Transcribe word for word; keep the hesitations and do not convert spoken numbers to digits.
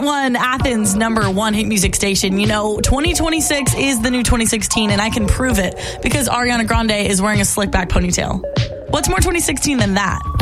one, Athens, number one hit music station. You know, twenty twenty-six is the new twenty sixteen, and I can prove it because Ariana Grande is wearing a slick back ponytail. What's more twenty sixteen than that?